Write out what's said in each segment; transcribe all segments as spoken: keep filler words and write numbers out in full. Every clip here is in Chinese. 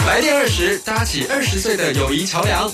来电二十，搭起二十岁的友谊桥梁。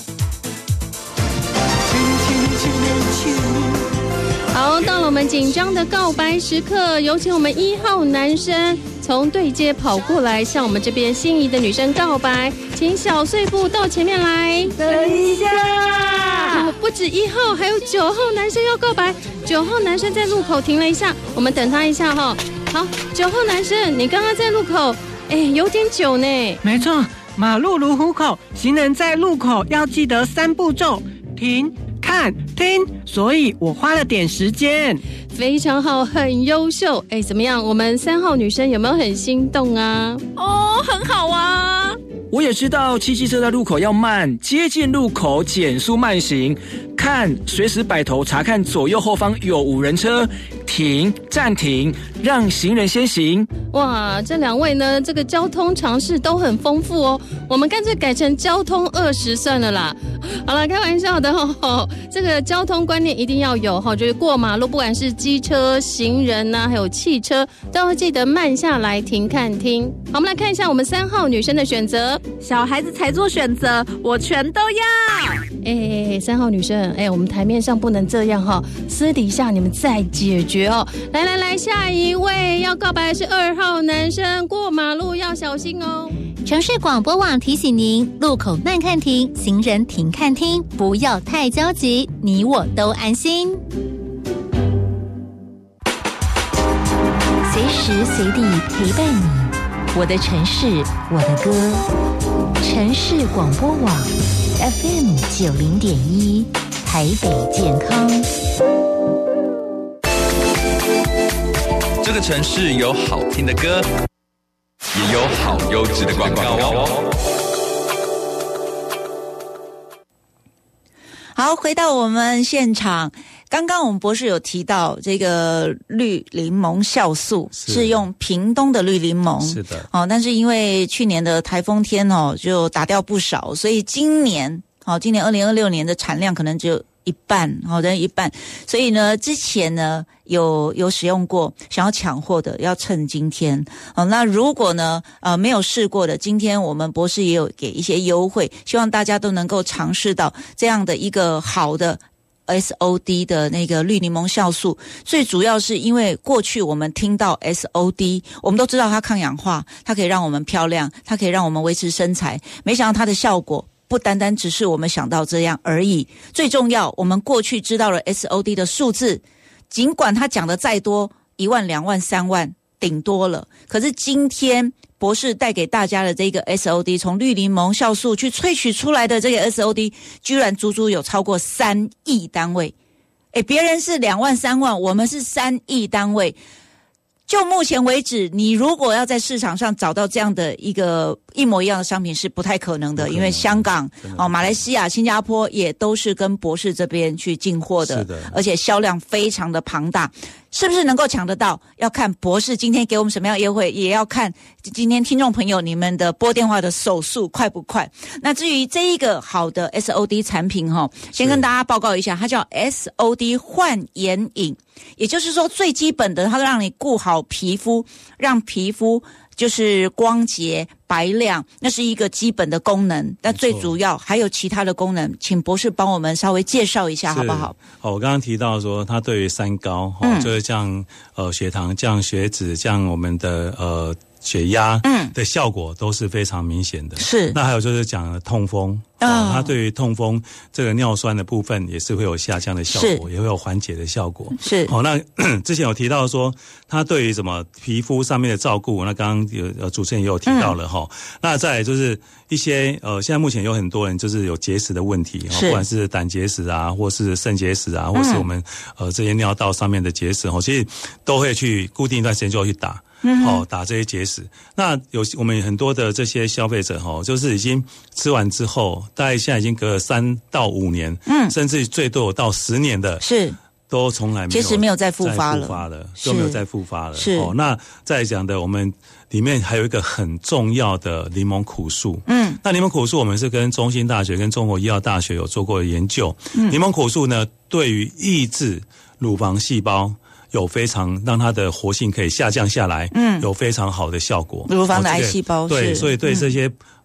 好，到了我们紧张的告白时刻，有请我们一号男生从对街跑过来，向我们这边心仪的女生告白，请小碎步到前面来。 等一下， 不止一号，还有九号男生要告白。九号男生在路口停了一下，我们等他一下哈。好，九号男生，你刚刚在路口，哎，有点久呢。 没错，马路如虎口，行人在路口要记得三步骤：停、看、听。所以我花了点时间。 非常好，很优秀。哎，怎么样？我们三号女生有没有很心动啊？ 哦，很好啊。 我也知道骑机车在路口要慢，接近路口减速慢行，看随时摆头查看左右后方有无人车，停暂停，让行人先行。 哇，这两位呢，这个交通常识都很丰富哦。我们干脆改成交通二十算了啦。好了，开玩笑的哦。这个交通观念一定要有哈，就是过马路，不管是机车、行人呐、啊，还有汽车，都要记得慢下来停看听。好，我们来看一下我们三号女生的选择。 小孩子才做选择，我全都要。 哎，三号女生，哎，我们台面上不能这样哈，私底下你们再解决哦。来来来，下一位要告白的是二号男生，过马路要小心哦。 城市广播网提醒您：路口慢看停，行人停看听，不要太焦急，你我都安心。随时随地陪伴你，我的城市，我的歌。城市广播网 F M 九零点一，台北健康。 这个城市有好听的歌，也有好优质的广告哦。 好，回到我们现场，刚刚我们博士有提到这个绿柠檬酵素 是, 是用屏东的绿柠檬， 是的， 哦，但是因为去年的台风天哦，就打掉不少，所以今年哦，今年二零二六年的产量可能只有一半，好的一半，所以呢，之前呢有有使用过，想要抢货的要趁今天。哦，那如果呢呃没有试过的，今天我们博士也有给一些优惠，希望大家都能够尝试到这样的一个好的 S O D 的那个绿柠檬酵素。最主要是因为过去我们听到 S O D， 我们都知道它抗氧化，它可以让我们漂亮，它可以让我们维持身材，没想到它的效果不单单只是我们想到这样而已，最重要，我们过去知道了 S O D 的数字，尽管他讲的再多，一万、两万、三万，顶多了。可是今天博士带给大家的这个 S O D， 从绿柠檬酵素去萃取出来的这个 S O D， 居然足足有超过三亿单位。诶，别人是两万、三万，我们是三亿单位。就目前为止，你如果要在市场上找到这样的一个一模一样的商品是不太可能的，可能因为香港、哦、马来西亚、新加坡也都是跟博士这边去进货的， 是的， 而且销量非常的庞大。是不是能够抢得到？要看博士今天给我们什么样的优惠，也要看今天听众朋友你们的拨电话的手速快不快。那至于这一个好的 S O D 产品哈，先跟大家报告一下，它叫 S O D 焕颜饮，也就是说最基本的，它让你顾好皮肤，让皮肤就是光洁白亮，那是一个基本的功能。那最主要还有其他的功能，请博士帮我们稍微介绍一下好不好？ 哦，我刚刚提到说，它对于三高，哦嗯、就是降呃血糖、降血脂、降我们的呃血压的效果都是非常明显的。是。那还有就是讲痛风。哦，它对于痛风这个尿酸的部分也是会有下降的效果，也会有缓解的效果。是。好，哦，那之前有提到说，它对于什么皮肤上面的照顾，那刚刚有呃主持人也有提到了哈，嗯。那再来就是一些呃，现在目前有很多人就是有结石的问题，哦，不管是胆结石啊，或是肾结石啊，或是我们呃这些尿道上面的结石哦，其实都会去固定一段时间就要去打。嗯，好，打这些结石。那有我们很多的这些消费者哈，就是已经吃完之后，大概现在已经隔了三到五年，嗯，甚至最多有到十年的，是都从来没有，其实没有再复发了，复发了都没有再复发了。是，哦，那再讲的，我们里面还有一个很重要的柠檬苦素，嗯，那柠檬苦素我们是跟中兴大学跟中国医药大学有做过研究，嗯，柠檬苦素呢，对于抑制乳房细胞。有非常让它的活性可以下降下来，嗯，有非常好的效果。乳房的癌细胞，对，所以对这些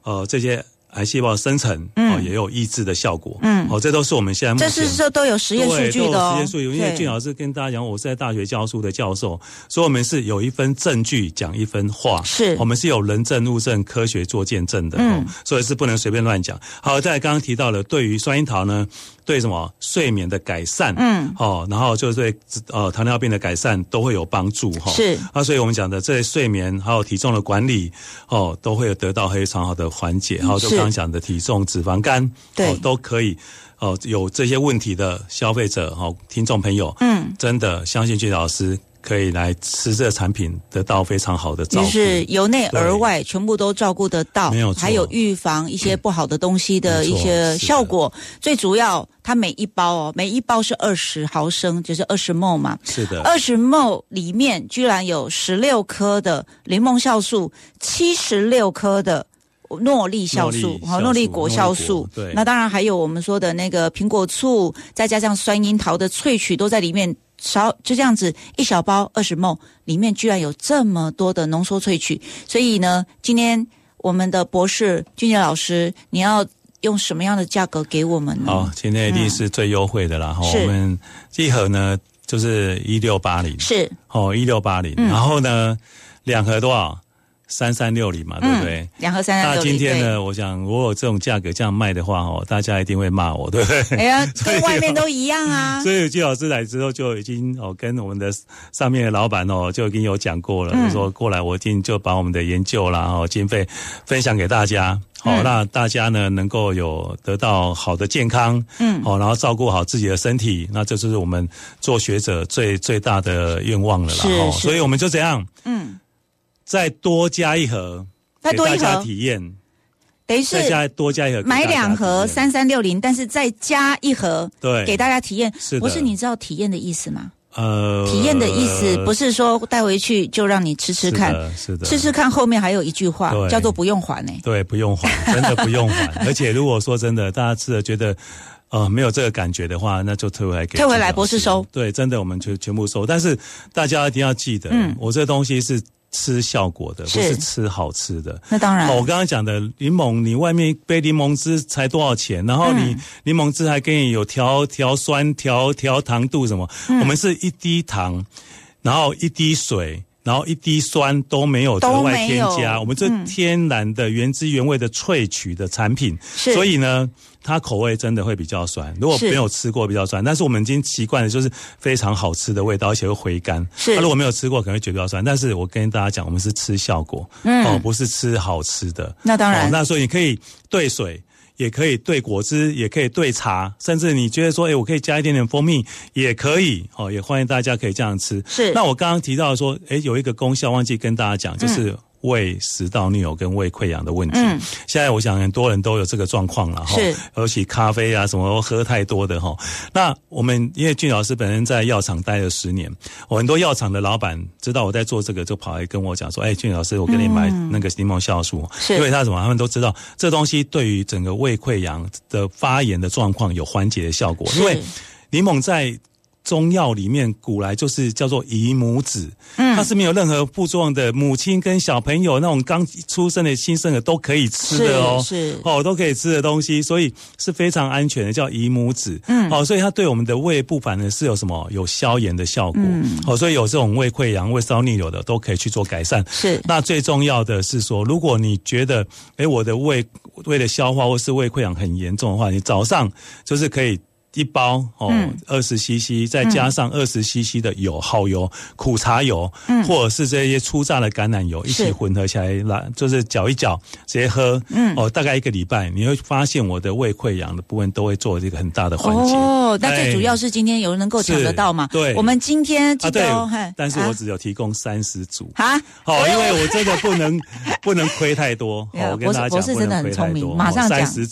呃这些癌细胞生成，嗯、哦，也有抑制的效果，嗯，哦，这都是我们现在目前这是说都有实验数据的哦， 实验数据。因为俊老师跟大家讲，我是在大学教书的教授，所以我们是有一分证据讲一分话， 是我们是有人证物证科学做见证的，嗯、哦，所以是不能随便乱讲。好，再来刚刚提到了，对于酸樱桃呢，对什么睡眠的改善，嗯，哦，然后就对呃糖尿病的改善都会有帮助，哈、哦， 是啊，所以我们讲的这些睡眠还有体重的管理，哦，都会有得到非常好的缓解，还有就刚刚讲的体重、脂肪肝， 对、 哦，都可以。哦，有这些问题的消费者、哦，听众朋友，嗯，真的相信俊老师可以来吃这个产品，得到非常好的照顾， 就是由内而外全部都照顾得到， 没有错， 还有预防一些不好的东西的一些效果。最主要，它每一包哦，每一包是二十毫升，就是二十 ml 嘛， 是的， 二十 ml 里面居然有十六颗的柠檬酵素，七十六颗的。诺丽酵素，好，诺丽果酵素， 对， 那当然还有我们说的那个苹果醋，再加上酸樱桃的萃取都在里面，少就这样子一小包二十 ml， 里面居然有这么多的浓缩萃取，所以呢，今天我们的博士俊杰老师，你要用什么样的价格给我们呢？ 好，今天一定是最优惠的啦，嗯、我们一盒呢就是一六八零， 是哦一六八零，然后呢两盒多少？三三六零嘛，对不对？ 嗯、两盒三三六零。 那今天呢，我想如果这种价格这样卖的话，哦，大家一定会骂我，对不对？ 哎呀，跟外面都一样啊。 所以季老师来之后就已经哦，跟我们的上面的老板哦，就已经有讲过了，嗯、就说过来我一定就把我们的研究啦、哦经费分享给大家。好、哦，那大家呢能够有得到好的健康，嗯，好、哦，然后照顾好自己的身体，那这就是我们做学者最最大的愿望了啦。 是， 哦、 是所以我们就这样， 嗯。 再多加一盒， 再多一盒给大家体验， 等于是再加多加一盒， 买两盒三三六零，但是再加一盒， 对， 给大家体验。 是的， 不是你知道体验的意思吗？ 呃， 体验的意思不是说带回去就让你吃吃看， 是的，是的， 吃吃看后面还有一句话叫做不用还呢、欸。 对，不用还，真的不用还。而且如果说真的，大家吃了觉得。呃，没有这个感觉的话，那就退回来给退回来博士收。 对，真的我们就全部收。但是大家一定要记得，嗯，我这东西是吃效果的， 是不是吃好吃的。 那当然， 哦、我刚刚讲的柠檬，你外面一杯柠檬汁才多少钱？然后你柠檬汁还给你有调调酸、调调糖度什么？嗯、我们是一滴糖，然后一滴水。然后一滴酸都没有额外添加，我们这天然的原汁原味的萃取的产品， 是所以呢，它口味真的会比较酸。如果没有吃过比较酸，但是我们已经习惯了，就是非常好吃的味道，而且会回甘。 是， 啊、如果没有吃过，可能会觉得比较酸。但是我跟大家讲，我们是吃效果，嗯，哦，不是吃好吃的。 那当然， 哦、那所以你可以兑水。也可以兑果汁，也可以兑茶，甚至你觉得说，哎，我可以加一点点蜂蜜，也可以，哦，也欢迎大家可以这样吃。 是。 那我刚刚提到说，哎，有一个功效忘记跟大家讲，就是。嗯胃食道逆流跟胃溃疡的问题，嗯，现在我想很多人都有这个状况了哈， 是， 尤其咖啡啊什么喝太多的哈。那我们因为俊老师本身在药厂待了十年，我很多药厂的老板知道我在做这个，就跑来跟我讲说，哎，俊老师，我给你买那个柠檬酵素， 是、嗯， 因为他什么，他们都知道这东西对于整个胃溃疡的发炎的状况有缓解的效果，因为柠檬在中药里面古来就是叫做姨母子，嗯，它是没有任何副作用的，母亲跟小朋友那种刚出生的新生儿都可以吃的哦， 是, 是哦，都可以吃的东西，所以是非常安全的，叫姨母子，嗯，哦，所以它对我们的胃部反而是有什么有消炎的效果，嗯，哦，所以有这种胃溃疡、胃食道逆流的都可以去做改善。 是， 那最重要的是说，如果你觉得，哎，我的胃胃的消化或是胃溃疡很严重的话，你早上就是可以。一包哦，二十 C C， 再加上二十 C C 的油、好油、苦茶油，嗯，或者是这些初榨的橄榄油一起混合起来，来就是搅一搅，直接喝，嗯，哦，大概一个礼拜，你会发现我的胃溃疡的部分都会做这个很大的缓解。 哦，那最主要是今天有人能够抢得到嘛？ 对， 我们今天记得哦， 啊、但是我只有提供三十组啊， 好、哦，因为我真的不能不能亏太多，好、哦，我跟大家讲， 博士真的很聪明，马上讲三十组，哦，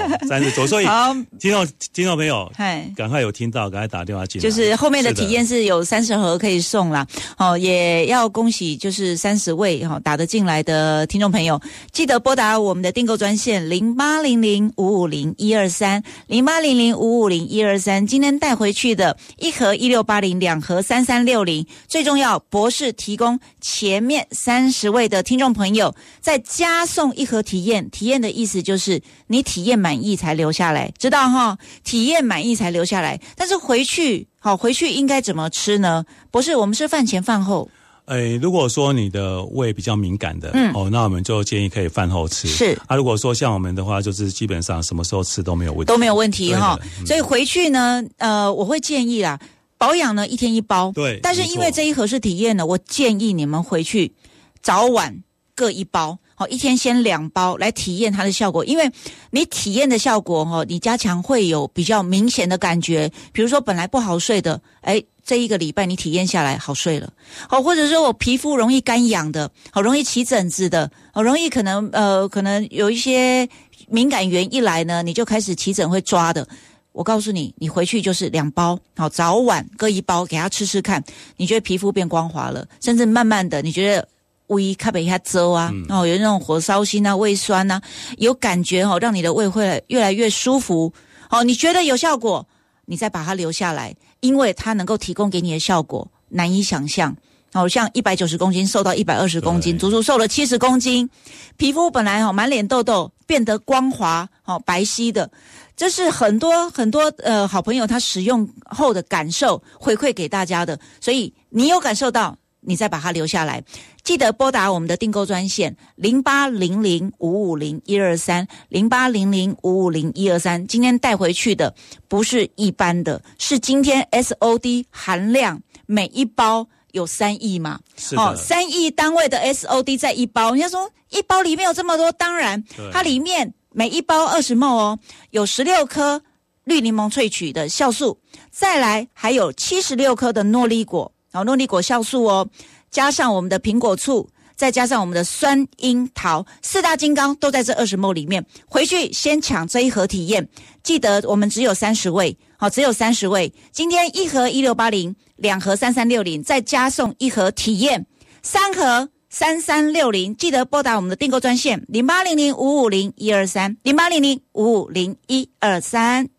三十桌，所以听众听众朋友，赶快有听到，赶快打电话进来。 就是后面的体验是有三十盒可以送啦，哦，也要恭喜就是三十位哈、哦、打得进来的听众朋友，记得拨打我们的订购专线零八零零五五零一二三零八零零五五零一二三，今天带回去的一盒一六八零，两盒三三六零，最重要，博士提供前面三十位的听众朋友再加送一盒体验，体验的意思就是你体验满意才留下来，知道哈？体验满意才留下来，但是回去好回去应该怎么吃呢？博士，我们是饭前饭后。 诶，如果说你的胃比较敏感的，嗯，哦，那我们就建议可以饭后吃。 是啊，如果说像我们的话，就是基本上什么时候吃都没有问题， 都没有问题哈、嗯。所以回去呢，呃，我会建议啦，保养呢一天一包， 对。 但是因为这一盒是体验的，我建议你们回去早晚各一包。好，一天先两包来体验它的效果，因为你体验的效果哈，你加强会有比较明显的感觉。比如说本来不好睡的，哎，这一个礼拜你体验下来好睡了。好，或者说我皮肤容易干痒的，好容易起疹子的，好容易可能呃可能有一些敏感源一来呢，你就开始起疹会抓的。我告诉你，你回去就是两包，好，早晚各一包给它吃吃看，你觉得皮肤变光滑了，甚至慢慢的你觉得胃卡被一下粥啊，嗯、哦，有那种火烧心啊、胃酸啊，有感觉哦，让你的胃会越来越舒服。哦，你觉得有效果，你再把它留下来，因为它能够提供给你的效果难以想象。哦，像一百九十公斤瘦到一百二十公斤，足足瘦了七十公斤，皮肤本来哦满脸痘痘变得光滑，哦白皙的，这是很多很多呃好朋友他使用后的感受回馈给大家的，所以你有感受到，你再把它留下来，记得拨打我们的订购专线零八零零五五零一二三零八零零五五零一二三。今天带回去的不是一般的，是今天 S O D 含量每一包有三亿嘛？ 是的， 哦，三亿单位的 S O D 在一包。人家说一包里面有这么多，当然它里面每一包二十 ml 哦，有十六颗绿柠檬萃取的酵素，再来还有七十六颗的诺丽果。然后诺丽果酵素哦，加上我们的苹果醋，再加上我们的酸樱桃，四大金刚都在这二十 ml 里面。回去先抢这一盒体验，记得我们只有三十位，好，只有三十位。今天一盒一六八零，两盒三三六零，再加送一盒体验，三盒三三六零。记得拨打我们的订购专线零八零零五五零一二三零八零零五五零一二三。